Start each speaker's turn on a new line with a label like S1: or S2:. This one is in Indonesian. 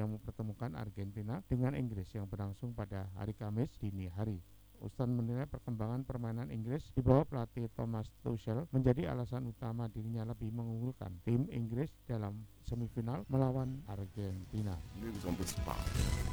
S1: yang mempertemukan Argentina dengan Inggris yang berlangsung pada hari Kamis dini hari. Ustaz menilai perkembangan permainan Inggris di bawah pelatih Thomas Tuchel menjadi alasan utama dirinya lebih mengunggulkan tim Inggris dalam semifinal melawan Argentina.
S2: News on the spot.